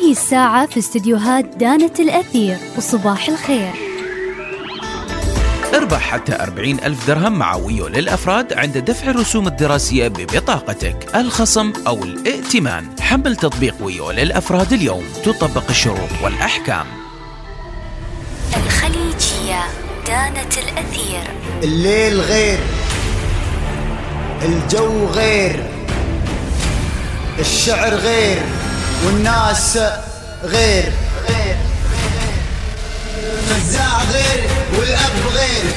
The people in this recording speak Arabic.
هذه الساعة في استديوهات دانة الأثير وصباح الخير. اربح حتى 40,000 درهم مع ويو للأفراد عند دفع الرسوم الدراسية ببطاقتك، الخصم أو الائتمان. حمل تطبيق ويو للأفراد اليوم، تطبق الشروط والأحكام. الخليجية دانة الأثير. الليل غير، الجو غير، الشعر غير، والناس غير، فزاع غير، والأب غير.